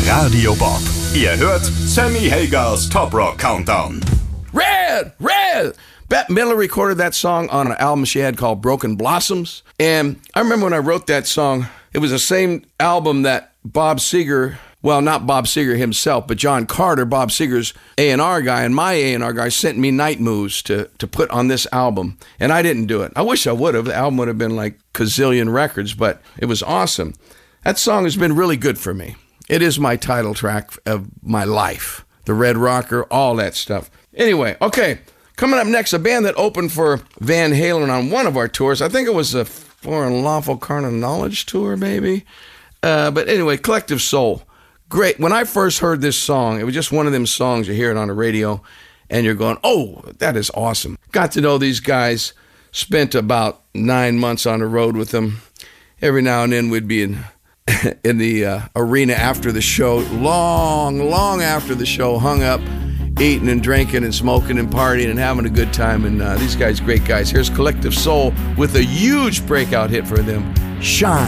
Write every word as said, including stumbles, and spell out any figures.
Radio Bob. Ihr hört Sammy Hagers Top Rock Countdown. Red, Red! Bette Midler recorded that song on an album she had called Broken Blossoms. And I remember when I wrote that song, it was the same album that Bob Seger, well, not Bob Seger himself, but John Carter, Bob Seger's A and R guy, and my A and R guy sent me Night Moves to, to put on this album. And I didn't do it. I wish I would have. The album would have been like gazillion records, but it was awesome. That song has been really good for me. It is my title track of my life. The Red Rocker, all that stuff. Anyway, okay. Coming up next, a band that opened for Van Halen on one of our tours. I think it was a Foreign Lawful Carnal Knowledge tour, maybe. Uh, but anyway, Collective Soul. Great. When I first heard this song, it was just one of them songs you hear it on the radio, and you're going, oh, that is awesome. Got to know these guys. Spent about nine months on the road with them. Every now and then we'd be in, in the uh, arena after the show, long, long after the show, hung up, eating and drinking and smoking and partying and having a good time. And uh, these guys, great guys. Here's Collective Soul with a huge breakout hit for them, Shine.